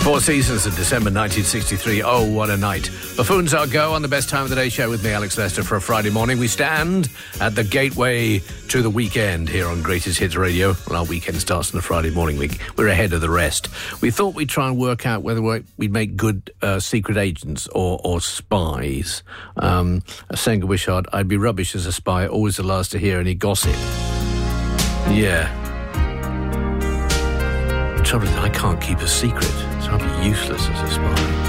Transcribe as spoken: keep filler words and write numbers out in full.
Four Seasons in December nineteen sixty-three. Oh, what a night. Buffoons Are Go on the Best Time of the Day show with me, Alex Lester, for a Friday morning. We stand at the gateway to the weekend here on Greatest Hits Radio. Well, our weekend starts on the Friday morning week. We're ahead of the rest. We thought we'd try and work out whether we'd make good uh, secret agents or, or spies. Um, saying to Wishart, I'd be rubbish as a spy, always the last to hear any gossip. Yeah. The trouble is, I can't keep a secret, so I'd be useless as a spy.